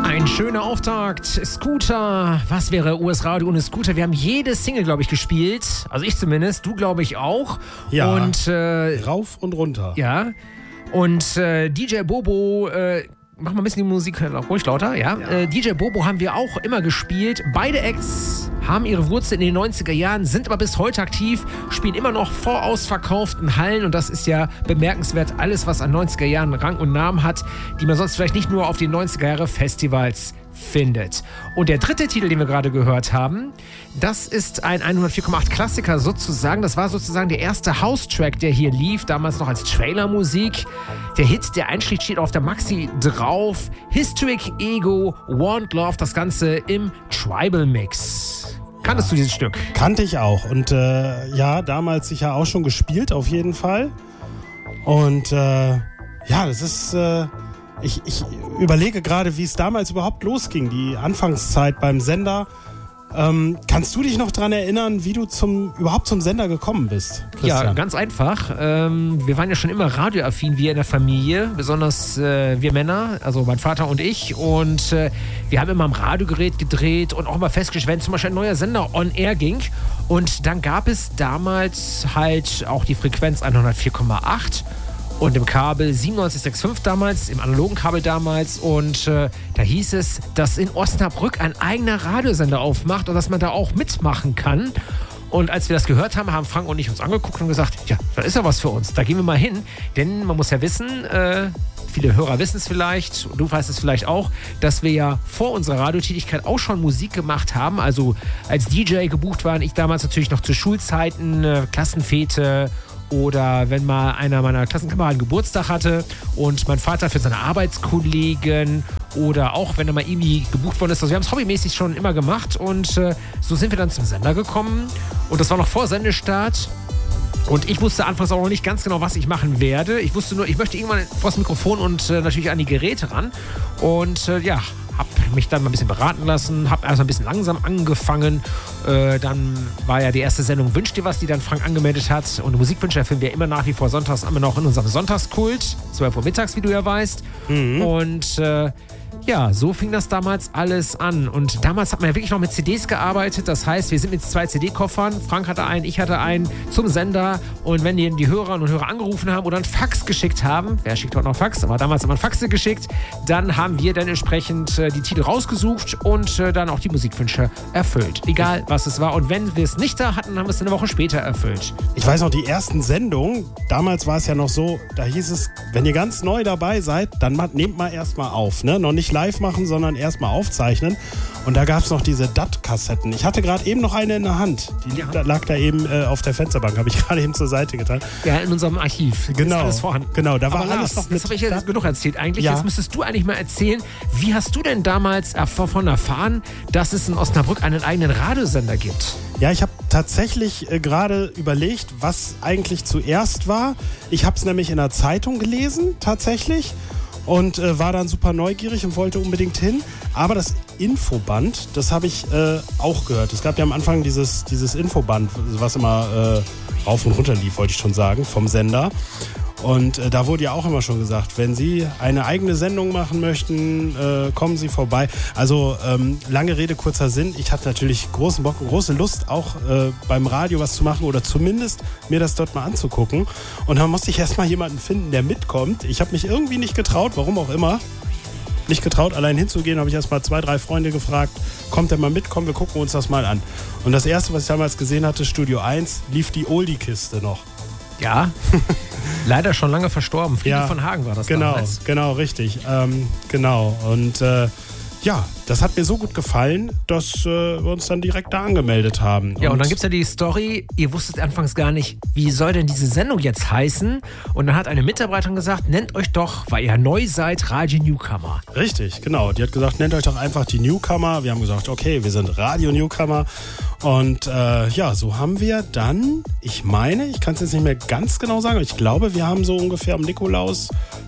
Ein schöner Auftakt. Scooter. Was wäre US Radio ohne Scooter? Wir haben jede Single, glaube ich, gespielt. Also ich zumindest. Du, glaube ich, auch. Ja. Und, rauf und runter. Ja. Und DJ Bobo... mach mal ein bisschen die Musik ruhig lauter, ja. DJ Bobo haben wir auch immer gespielt. Beide Acts haben ihre Wurzeln in den 90er Jahren, sind aber bis heute aktiv, spielen immer noch vor ausverkauften Hallen und das ist ja bemerkenswert. Alles, was an 90er Jahren Rang und Namen hat, die man sonst vielleicht nicht nur auf den 90er Jahre Festivals findet. Und der dritte Titel, den wir gerade gehört haben, das ist ein 104,8 Klassiker sozusagen. Das war sozusagen der erste House-Track, der hier lief, damals noch als Trailermusik. Der Hit, der einschlägt, steht auf der Maxi drauf. Historic Ego, Want Love, das Ganze im Tribal-Mix. Kanntest du dieses Stück? Kannte ich auch. Und ja, damals sicher auch schon gespielt, auf jeden Fall. Und ja, das ist... Ich überlege gerade, wie es damals überhaupt losging, die Anfangszeit beim Sender. Kannst du dich noch daran erinnern, wie du überhaupt zum Sender gekommen bist, Christian? Ja, ganz einfach. Wir waren ja schon immer radioaffin, wir in der Familie, besonders wir Männer, also mein Vater und ich. Und wir haben immer am Radiogerät gedreht und auch mal festgestellt, wenn zum Beispiel ein neuer Sender on air ging. Und dann gab es damals halt auch die Frequenz 104,8. Und im Kabel 97,65 damals, im analogen Kabel damals. Und da hieß es, dass in Osnabrück ein eigener Radiosender aufmacht und dass man da auch mitmachen kann. Und als wir das gehört haben, haben Frank und ich uns angeguckt und gesagt, ja, da ist ja was für uns, da gehen wir mal hin. Denn man muss ja wissen, viele Hörer wissen es vielleicht, und du weißt es vielleicht auch, dass wir ja vor unserer Radiotätigkeit auch schon Musik gemacht haben. Also als DJ gebucht waren, ich damals natürlich noch zu Schulzeiten, Klassenfete. Oder wenn mal einer meiner Klassenkameraden Geburtstag hatte und mein Vater für seine Arbeitskollegen oder auch wenn er mal irgendwie gebucht worden ist. Also wir haben es hobbymäßig schon immer gemacht und so sind wir dann zum Sender gekommen und das war noch vor Sendestart. Und ich wusste anfangs auch noch nicht ganz genau, was ich machen werde. Ich wusste nur, ich möchte irgendwann vors Mikrofon und natürlich an die Geräte ran. Und ja, habe mich dann mal ein bisschen beraten lassen, habe erst ein bisschen langsam angefangen. Dann war ja die erste Sendung Wünsch dir was, die dann Frank angemeldet hat. Und Musikwünsche erfüllen wir immer nach wie vor sonntags, immer noch in unserem Sonntagskult, 12 Uhr mittags, wie du ja weißt. Mhm. Und ja, so fing das damals alles an. Und damals hat man ja wirklich noch mit CDs gearbeitet. Das heißt, wir sind mit 2 CD-Koffern. Frank hatte einen, ich hatte einen zum Sender. Und wenn die Hörerinnen und Hörer angerufen haben oder einen Fax geschickt haben, wer schickt heute noch Fax? Aber damals hat man Faxe geschickt. Dann haben wir dann entsprechend die Titel rausgesucht und dann auch die Musikwünsche erfüllt. Egal, was es war. Und wenn wir es nicht da hatten, haben wir es eine Woche später erfüllt. Ich weiß noch, die ersten Sendungen, damals war es ja noch so, da hieß es, wenn ihr ganz neu dabei seid, dann nehmt mal erstmal auf. Ne? Noch nicht live machen, sondern erstmal aufzeichnen. Und da gab es noch diese DAT-Kassetten. Ich hatte gerade eben noch eine in der Hand. Die lag da eben auf der Fensterbank. Habe ich gerade eben zur Seite getan. Ja, in unserem Archiv. Genau. Ist alles vorhanden. Genau, da war aber alles noch mit. Das habe ich ja genug erzählt eigentlich. Ja. Jetzt müsstest du eigentlich mal erzählen, wie hast du denn damals davon erfahren, dass es in Osnabrück einen eigenen Radiosender gibt? Ja, ich habe tatsächlich gerade überlegt, was eigentlich zuerst war. Ich habe es nämlich in der Zeitung gelesen, tatsächlich. Und war dann super neugierig und wollte unbedingt hin. Aber das Infoband, das habe ich auch gehört. Es gab ja am Anfang dieses Infoband, was immer rauf und runter lief, wollte ich schon sagen, vom Sender. Und da wurde ja auch immer schon gesagt, wenn Sie eine eigene Sendung machen möchten, kommen Sie vorbei. Also lange Rede, kurzer Sinn. Ich hatte natürlich großen Bock und große Lust, auch beim Radio was zu machen oder zumindest mir das dort mal anzugucken. Und dann musste ich erstmal jemanden finden, der mitkommt. Ich habe mich irgendwie nicht getraut, warum auch immer. Nicht getraut, allein hinzugehen, habe ich erstmal 2, 3 Freunde gefragt, kommt der mal mit, komm, wir gucken uns das mal an. Und das erste, was ich damals gesehen hatte, Studio 1, lief die Oldie-Kiste noch. Ja, leider schon lange verstorben. Friede von Hagen war das damals. Genau, richtig. Genau. Und ja, das hat mir so gut gefallen, dass wir uns dann direkt da angemeldet haben. Ja, und dann gibt es ja die Story, ihr wusstet anfangs gar nicht, wie soll denn diese Sendung jetzt heißen? Und dann hat eine Mitarbeiterin gesagt, nennt euch doch, weil ihr neu seid, Radio Newcomer. Richtig, genau. Die hat gesagt, nennt euch doch einfach die Newcomer. Wir haben gesagt, okay, wir sind Radio Newcomer. Und ja, so haben wir dann, ich meine, ich kann es jetzt nicht mehr ganz genau sagen, aber ich glaube, wir haben so ungefähr am Nikolaus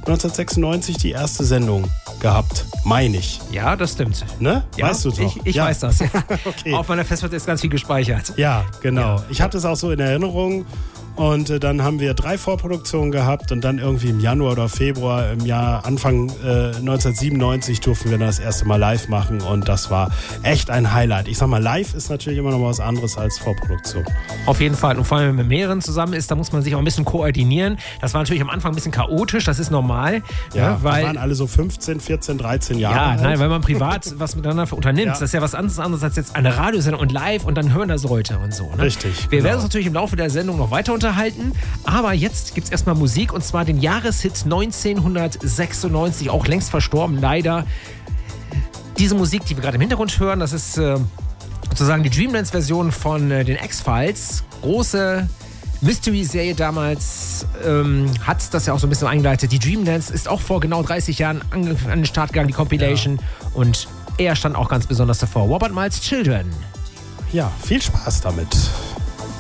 1996 die erste Sendung gehabt, meine ich. Ja, das stimmt. Ne? Ja, weißt du doch? Ich weiß das. Ja. Okay. Auf meiner Festplatte ist ganz viel gespeichert. Ja, genau. Ja. Ich hatte es auch so in Erinnerung Und dann haben wir 3 Vorproduktionen gehabt und dann irgendwie im Januar oder Februar im Jahr Anfang 1997 durften wir das erste Mal live machen und das war echt ein Highlight. Ich sag mal, live ist natürlich immer noch was anderes als Vorproduktion. Auf jeden Fall. Und vor allem, wenn man mit mehreren zusammen ist, da muss man sich auch ein bisschen koordinieren. Das war natürlich am Anfang ein bisschen chaotisch, das ist normal. Ja, weil wir waren alle so 15, 14, 13 Jahre alt. Ja, nein, weil man privat was miteinander unternimmt. Ja. Das ist ja was anderes als jetzt eine Radiosendung und live und dann hören das Leute und so. Ne? Richtig. Wir werden uns natürlich im Laufe der Sendung noch weiter unterhalten, aber jetzt gibt es erstmal Musik und zwar den Jahreshit 1996, auch längst verstorben, leider. Diese Musik, die wir gerade im Hintergrund hören, das ist sozusagen die Dreamdance-Version von den X-Files. Große Mystery-Serie damals hat das ja auch so ein bisschen eingeleitet. Die Dreamdance ist auch vor genau 30 Jahren an den Start gegangen, die Compilation. Ja. Und er stand auch ganz besonders davor. Robert Miles Children. Ja, viel Spaß damit.